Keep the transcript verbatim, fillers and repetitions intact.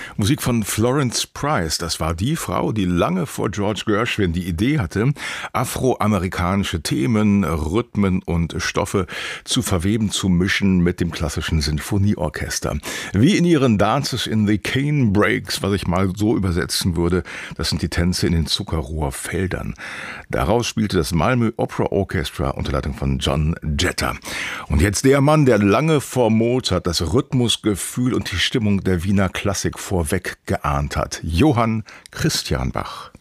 Musik von Florence Price, das war die Frau, die lange vor George Gershwin die Idee hatte, afroamerikanische Themen, Rhythmen und Stoffe zu verweben, zu mischen mit dem klassischen Sinfonieorchester. Wie in ihren Dances in the Cane Breaks, was ich mal so übersetzen würde, das sind die Tänze in den Zuckerrohrfeldern. Daraus spielte das Malmö Opera Orchestra unter Leitung von John Jetta. Und jetzt der Mann, der lange vor Mozart das Rhythmusgefühl und die Stimmung der Wiener Klassik vorweg geahnt hat. Johann Christian Bach.